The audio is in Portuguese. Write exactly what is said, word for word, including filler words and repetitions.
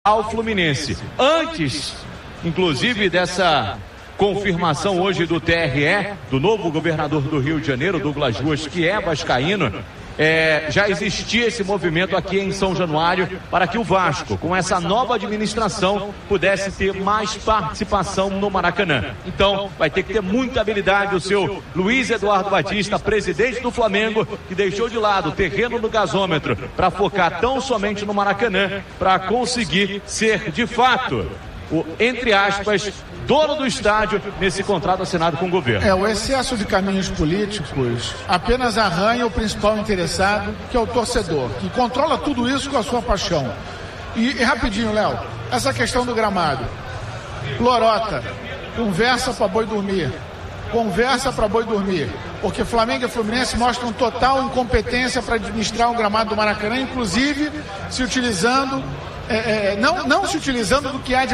ao Fluminense. Antes, inclusive, dessa confirmação hoje do T R E, do novo governador do Rio de Janeiro, Douglas Ruas, que é vascaíno, é, já existia esse movimento aqui em São Januário para que o Vasco, com essa nova administração, pudesse ter mais participação no Maracanã. Então, vai ter que ter muita habilidade o seu Luiz Eduardo Batista, presidente do Flamengo, que deixou de lado o terreno do gasômetro para focar tão somente no Maracanã, para conseguir ser, de fato, o, entre aspas, dono do estádio nesse contrato assinado com o governo. É, o excesso de caminhos políticos apenas arranha o principal interessado, que é o torcedor, que controla tudo isso com a sua paixão. E, e rapidinho, Léo, essa questão do gramado. Lorota, conversa para boi dormir. Conversa para boi dormir. Porque Flamengo e Fluminense mostram total incompetência para administrar o gramado do Maracanã, inclusive se utilizando, é, é, não, não se utilizando do que há de